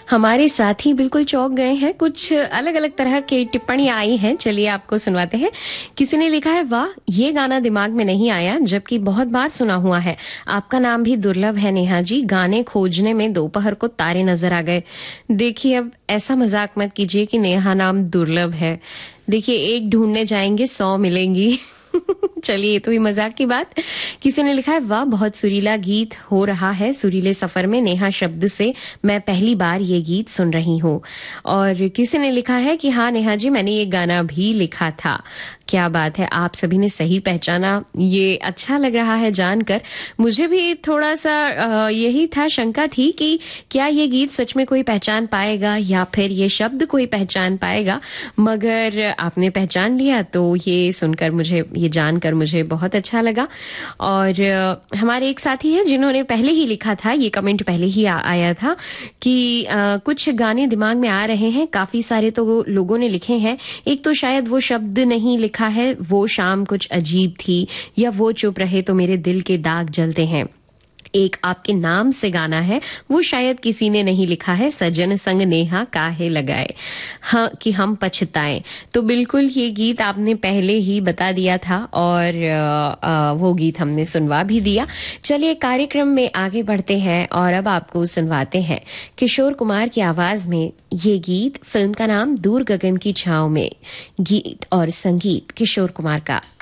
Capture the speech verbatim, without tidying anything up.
हमारे साथी बिल्कुल चौंक गए हैं। कुछ अलग अलग तरह की टिप्पणियां आई हैं, चलिए आपको सुनवाते हैं। किसी ने लिखा है, वाह ये गाना दिमाग में नहीं आया, जबकि बहुत बार सुना हुआ है। आपका नाम भी दुर्लभ है नेहा जी, गाने खोजने में दोपहर को तारे नजर आ गए। देखिए अब ऐसा मजाक मत कीजिए कि नेहा नाम दुर्लभ है। देखिए एक ढूंढने जाएंगे सौ मिलेंगी। चलिए ये तो ही मजाक की बात। किसी ने लिखा है, वाह बहुत सुरीला गीत हो रहा है, सुरीले सफर में नेहा शब्द से मैं पहली बार ये गीत सुन रही हूँ। और किसी ने लिखा है कि हाँ नेहा जी मैंने ये गाना भी लिखा था। क्या बात है, आप सभी ने सही पहचाना, ये अच्छा लग रहा है जानकर। मुझे भी थोड़ा सा आ, यही था, शंका थी कि क्या ये गीत सच में कोई पहचान पाएगा या फिर ये शब्द कोई पहचान पाएगा, मगर आपने पहचान लिया तो ये सुनकर मुझे, ये जानकर मुझे बहुत अच्छा लगा। और आ, हमारे एक साथी हैं जिन्होंने पहले ही लिखा था, ये कमेंट पहले ही आ, आया था कि आ, कुछ गाने दिमाग में आ रहे हैं। काफी सारे तो लोगों ने लिखे हैं, एक तो शायद वो शब्द नहीं लिखा है, वो शाम कुछ अजीब थी, या वो चुप रहे तो मेरे दिल के दाग जलते हैं। एक आपके नाम से गाना है, वो शायद किसी ने नहीं लिखा है, सजन संग नेहा काहे लगाए, हाँ कि हम पछताएं। तो बिल्कुल ये गीत आपने पहले ही बता दिया था और आ, आ, वो गीत हमने सुनवा भी दिया। चलिए कार्यक्रम में आगे बढ़ते हैं और अब आपको सुनवाते हैं किशोर कुमार की आवाज में ये गीत। फिल्म का नाम दूर गगन की छांव में, गीत और संगीत किशोर कुमार का।